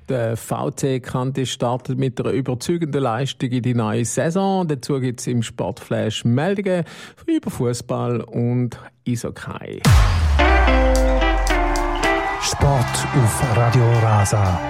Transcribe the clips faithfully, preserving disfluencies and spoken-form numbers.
Der V C Kanti startet mit einer überzeugenden Leistung in die neue Saison. Dazu gibt es im Sportflash Meldungen über Fußball und Eishockey. Sport auf Radio Rasa.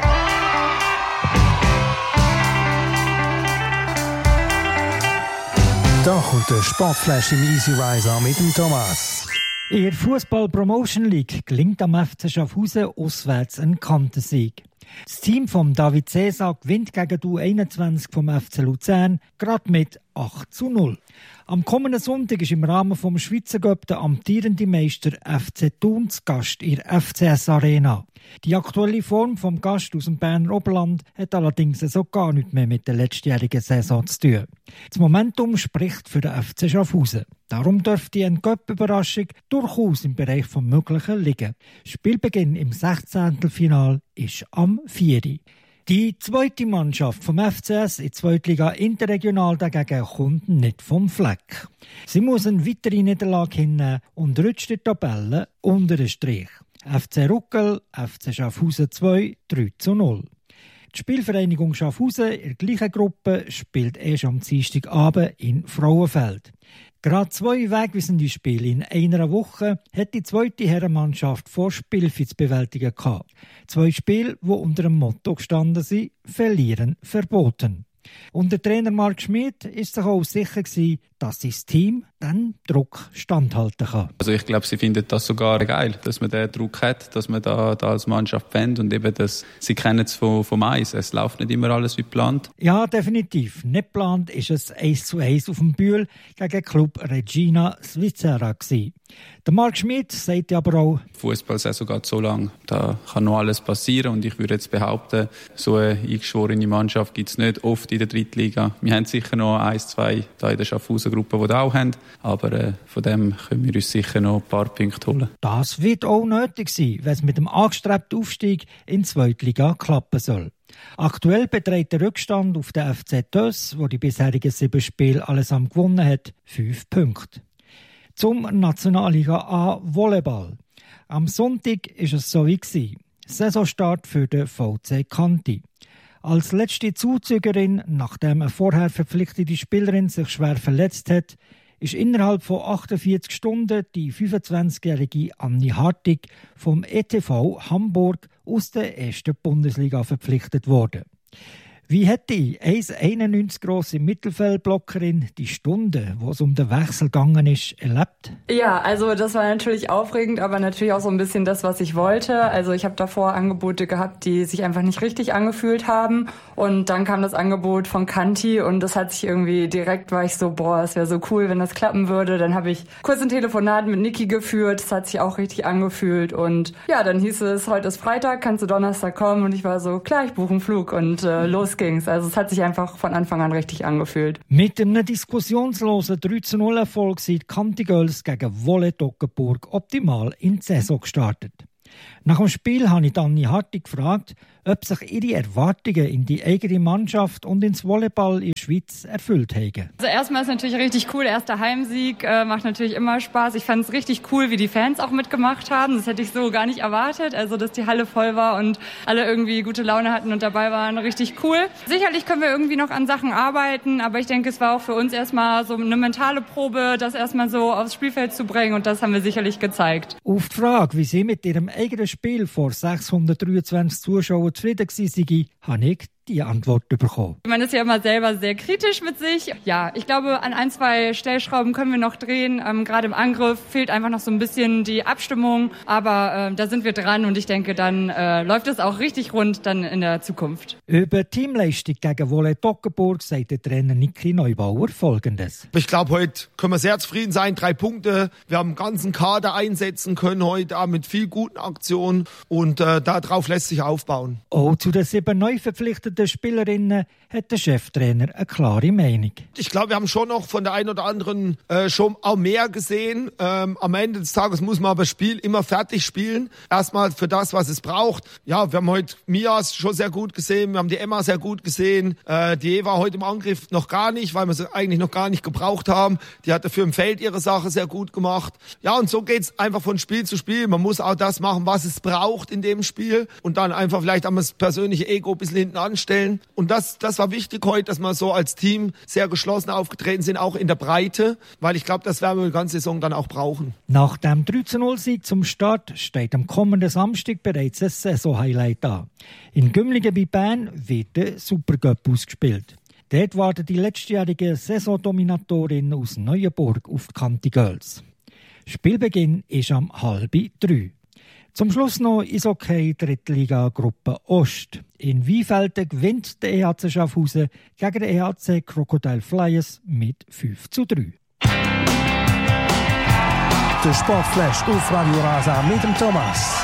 Da kommt der Sportflash im Easy Riser mit dem Thomas. In der Fußball-Promotion League gelingt am F C Schaffhausen auswärts ein Kantensieg. Das Team von David Cesar gewinnt gegen die U einundzwanzig vom F C Luzern gerade mit acht zu null. Am kommenden Sonntag ist im Rahmen vom Schweizer Cup der amtierende Meister F C Thun zu Gast in der F C S Arena. Die aktuelle Form vom Gast aus dem Berner Oberland hat allerdings so gar nichts mehr mit der letztjährigen Saison zu tun. Das Momentum spricht für den F C Schaffhausen. Darum dürfte eine Cup-Überraschung durchaus im Bereich vom Möglichen liegen. Spielbeginn im Sechzehntelfinal ist am vierten Die zweite Mannschaft vom F C S in der Zweitliga Interregional dagegen kommt nicht vom Fleck. Sie muss eine weitere Niederlage hinnehmen und rutscht in die Tabelle unter den Strich. F C Ruckel, F C Schaffhausen zwei, drei zu null. Die Spielvereinigung Schaffhausen in der gleichen Gruppe spielt erst am Dienstagabend in Frauenfeld. Gerade zwei wegweisende Spiele in einer Woche hat die zweite Herrenmannschaft vor Spielfi zu bewältigen gehabt. Zwei Spiele, die unter dem Motto gestanden sind: Verlieren verboten. Und der Trainer Marc Schmid ist sich auch sicher gewesen, dass sein Team dann Druck standhalten kann. Also ich glaube, sie finden das sogar geil, dass man den Druck hat, dass man da, da als Mannschaft fängt und eben, dass sie kennen es vom, vom Eis. Es läuft nicht immer alles wie geplant. Ja, definitiv. Nicht geplant ist es eins zu eins auf dem Bühl gegen Club Regina Svizzera gewesen. Der Marc Schmid sagt aber auch, die Fußballsaison geht so lang, da kann noch alles passieren und ich würde jetzt behaupten, so eine eingeschworene Mannschaft gibt es nicht oft in der Drittliga. Wir haben sicher noch eins, zwei da in der Schaffhausen-Gruppe, die das auch haben, aber äh, von dem können wir uns sicher noch ein paar Punkte holen. Das wird auch nötig sein, wenn es mit dem angestrebten Aufstieg in die Zweitliga klappen soll. Aktuell beträgt der Rückstand auf den F C Töss, wo die bisherigen sieben Spiele allesamt gewonnen hat, fünf Punkte. Zum Nationalliga A Volleyball. Am Sonntag war es so wie gewesen. Saisonstart für den V C Kanti. Als letzte Zuzügerin, nachdem eine vorher verpflichtete Spielerin sich schwer verletzt hat, ist innerhalb von achtundvierzig Stunden die fünfundzwanzigjährige Anni Hartig vom E T V Hamburg aus der ersten Bundesliga verpflichtet worden. Wie hat die eins Komma einundneunzig grosse Mittelfeldblockerin die Stunde, wo es um den Wechsel gegangen ist, erlebt? Ja, also das war natürlich aufregend, aber natürlich auch so ein bisschen das, was ich wollte. Also ich habe davor Angebote gehabt, die sich einfach nicht richtig angefühlt haben. Und dann kam das Angebot von Kanti und das hat sich irgendwie direkt, war ich so, boah, es wäre so cool, wenn das klappen würde. Dann habe ich kurz ein Telefonat mit Niki geführt, das hat sich auch richtig angefühlt. Und ja, dann hieß es, heute ist Freitag, kannst du Donnerstag kommen? Und ich war so, klar, ich buche einen Flug und äh, los ging's. Also es hat sich einfach von Anfang an richtig angefühlt. Mit einem diskussionslosen drei zu null Erfolg sind die Kanti Girls gegen Wolle Toggenburg optimal in die Saison gestartet. Nach dem Spiel habe ich Anni Hartig gefragt, ob sich ihre Erwartungen in die eigene Mannschaft und ins Volleyball in der Schweiz erfüllt haben. Also erstmal ist natürlich richtig cool, erster Heimsieg, äh, macht natürlich immer Spaß. Ich fand es richtig cool, wie die Fans auch mitgemacht haben. Das hätte ich so gar nicht erwartet, also dass die Halle voll war und alle irgendwie gute Laune hatten und dabei waren, richtig cool. Sicherlich können wir irgendwie noch an Sachen arbeiten, aber ich denke, es war auch für uns erstmal so eine mentale Probe, das erstmal so aufs Spielfeld zu bringen und das haben wir sicherlich gezeigt. Auf die Frage, wie sie mit ihrem eigenen Spiel vor sechshundertdreiundzwanzig Zuschauern zufrieden war, habe ich die Antwort bekommen. Man ist ja immer selber sehr kritisch mit sich. Ja, ich glaube, an ein, zwei Stellschrauben können wir noch drehen. Ähm, gerade im Angriff fehlt einfach noch so ein bisschen die Abstimmung. Aber äh, da sind wir dran und ich denke, dann äh, läuft es auch richtig rund dann in der Zukunft. Über Teamleistung gegen Wolle Toggenburg sagt der Trainer Niki Neubauer Folgendes. Ich glaube, heute können wir sehr zufrieden sein. Drei Punkte. Wir haben einen ganzen Kader einsetzen können heute auch mit viel guten Aktionen und äh, darauf lässt sich aufbauen. Auch zu den sieben neu verpflichteten den Spielerinnen hat der Cheftrainer eine klare Meinung. Ich glaube, wir haben schon noch von der einen oder anderen äh, schon auch mehr gesehen. Ähm, am Ende des Tages muss man aber das Spiel immer fertig spielen. Erstmal für das, was es braucht. Ja, wir haben heute Mias schon sehr gut gesehen, wir haben die Emma sehr gut gesehen. Äh, die Eva heute im Angriff noch gar nicht, weil wir sie eigentlich noch gar nicht gebraucht haben. Die hat dafür im Feld ihre Sache sehr gut gemacht. Ja, und so geht's einfach von Spiel zu Spiel. Man muss auch das machen, was es braucht in dem Spiel und dann einfach vielleicht einmal das persönliche Ego ein bisschen hinten anstellen. Und das, das war wichtig heute, dass wir so als Team sehr geschlossen aufgetreten sind, auch in der Breite, weil ich glaube, das werden wir die ganze Saison dann auch brauchen. Nach dem drei zu null Sieg zum Start steht am kommenden Samstag bereits ein Saison-Highlight an. In Gümligen bei Bern wird der Supercup ausgespielt. Dort warten die letztjährigen Saisondominatorinnen aus Neuenburg auf die Kanti Girls. Spielbeginn ist am halb drei. Zum Schluss noch Eishockey Drittliga-Gruppe Ost. In Weinfelden gewinnt der E H C Schaffhausen gegen den E H C Crocodile Flyers mit fünf zu drei. Der Sportflash auf Radio Rasa mit dem Thomas.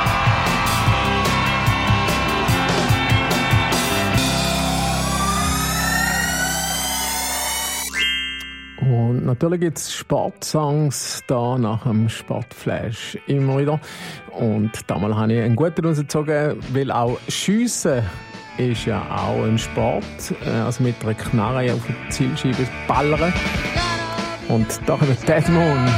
Und natürlich gibt es Sportsongs da nach dem Sportflash immer wieder. Und damals habe ich einen guten rausgezogen, weil auch Schiessen ist ja auch ein Sport. Also mit einer Knarre auf der Zielscheibe ballern. Und da kommt Dead Moon.